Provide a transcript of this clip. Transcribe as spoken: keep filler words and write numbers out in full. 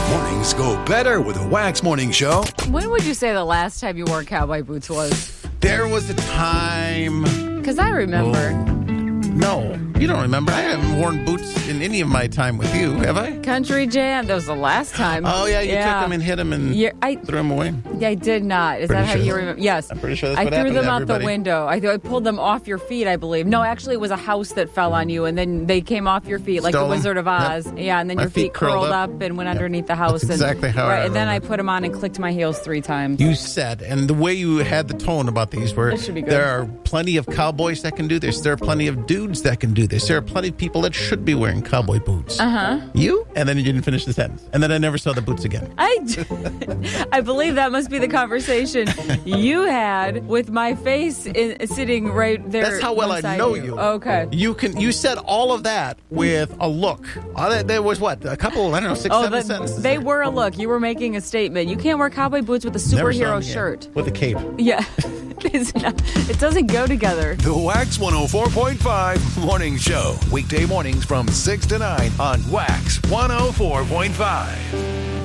Mornings go better with a Wax Morning Show. When would you say the last time you wore cowboy boots was? There was a time... Because I remember. Oh, no, you don't remember. I haven't worn boots in any of my time with you, have I? Country Jam. That was the last time. Oh, yeah, you yeah. took them and hit them and You're, I, threw them away. Yeah, I did not. Is Pretty that how sure you that- remember? Yes. I'm pretty sure that's I what threw happened them to out everybody. the window. I, I pulled them off your feet, I believe. No, actually, it was a house that fell on you, and then they came off your feet like Stole the 'em. Wizard of Oz. Yep. Yeah, and then My your feet, feet curled curled up. up, and went Yep. underneath the house. That's and, exactly how I right, And then I remember. put them on and clicked my heels three times. You said, and the way you had the tone about these were, It should be good. there are plenty of cowboys that can do this. There are plenty of dudes that can do this. There are plenty of people that should be wearing cowboy boots. Uh-huh. You? And then you didn't finish the sentence. And then I never saw the boots again. I, I believe that must be the conversation you had with my face in, sitting right there. That's how well I beside know you. you. Okay. You can. You said all of that with a look. Uh, there- there was what? A couple, I don't know, six, Oh, seven the, sentences. they there. were a look. You were making a statement. You can't wear cowboy boots with a Never saw them superhero again. shirt. With a cape. Yeah. It's not, it doesn't go together. The Wax one oh four point five Morning Show. Weekday mornings from six to nine on Wax one oh four point five.